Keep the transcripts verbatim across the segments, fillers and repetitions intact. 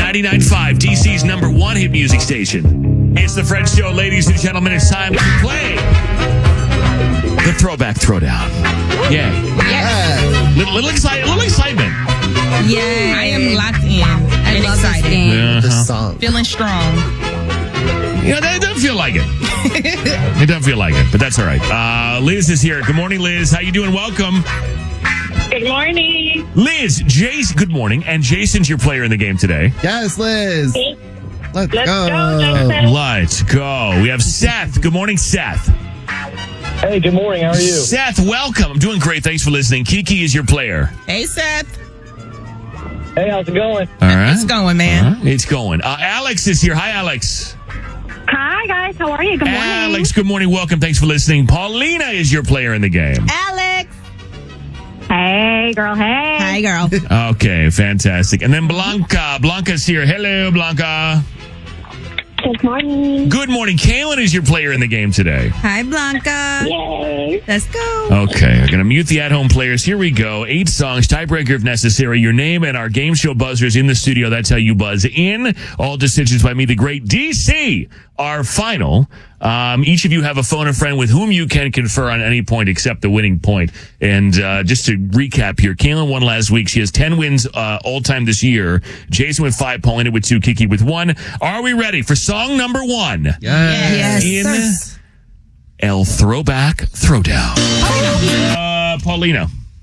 ninety-nine point five, D C's number one hit music station. It's the Fred Show, ladies and gentlemen. It's time to play the Throwback Throwdown. Yeah. Yes. Little, little, excite, little excitement. Yeah, I am locked in I and love this excited. game. Uh-huh. This song. Feeling strong. Yeah, that doesn't feel like it. It doesn't feel like it, but that's all right. Uh, Liz is here. Good morning, Liz. How you doing? Welcome. Good morning. Liz, Jason, good morning. And Jason's your player in the game today. Yes, Liz. Let's, Let's go. go, Jason. Let's go. We have Seth. Good morning, Seth. Hey, good morning. How are you? Seth, welcome. I'm doing great. Thanks for listening. Kiki is your player. Hey, Seth. Hey, how's it going? All right. It's going, man. All right. It's going. Uh, Alex is here. Hi, Alex. Hi, guys. How are you? Good morning. Alex, good morning. Welcome. Thanks for listening. Paulina is your player in the game. Alex. Hey, girl. Hey. Hi, girl. Okay, fantastic. And then Blanca. Blanca's here. Hello, Blanca. Good morning. Good morning. Kaylin is your player in the game today. Hi, Blanca. Yay. Let's go. Okay, I'm going to mute the at-home players. Here we go. Eight songs, tiebreaker if necessary. Your name and our game show buzzers in the studio. That's how you buzz in. All decisions by me, the great D C, are final. Um, each of you have a phone a friend with whom you can confer on any point except the winning point. And uh, just to recap here, Kaylin won last week. She has ten wins uh, all time this year. Jason with five, Paulina with two, Kiki with one. Are we ready for song number one? Yes. Yes. In El Throwback Throwdown. Uh, Paulina.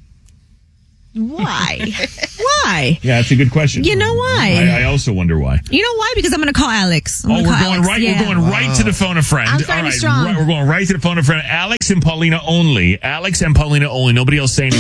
Why? Why? Yeah, that's a good question. You know why? I, I also wonder why. You know why? Because I'm going to call Alex. I'm Oh, gonna we're call going Alex. right. Yeah. We're going right to the phone a friend. I'm starting All right, strong. right, we're going right to the phone a friend. Alex and Paulina only. Alex and Paulina only. Nobody else saying.